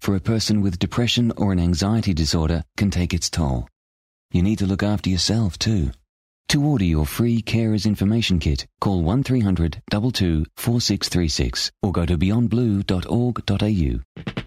for a person with depression or an anxiety disorder can take its toll. You need to look after yourself too. To order your free Carers Information Kit, call 1300 22 4636 or go to beyondblue.org.au.